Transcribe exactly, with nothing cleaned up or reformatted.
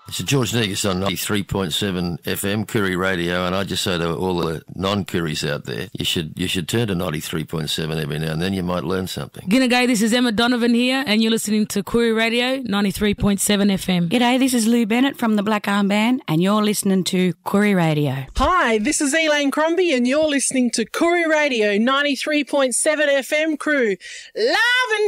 It's George Negus on ninety-three point seven F M, Koori Radio, and I just say to all the non-Kooris out there, you should you should turn to ninety-three point seven every now and then, you might learn something. G'day, this is Emma Donovan here, and you're listening to Koori Radio, ninety-three point seven F M. G'day, this is Lou Bennett from the Black Arm Band, and you're listening to Koori Radio. Hi, this is Elaine Crombie, and you're listening to Koori Radio, ninety-three point seven F M crew. Love and